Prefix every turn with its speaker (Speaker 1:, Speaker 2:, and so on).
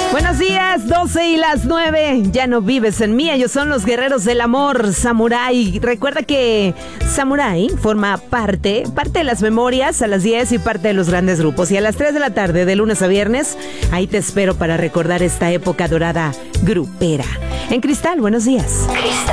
Speaker 1: Buenos días, 12:09. Ya no vives en mí. Ellos son los guerreros del amor, Samurai. Recuerda que Samurai forma parte de las memorias a las 10 y parte de los grandes grupos. Y a las 3 de la tarde, de lunes a viernes, ahí te espero para recordar esta época dorada grupera. En Cristal, buenos días.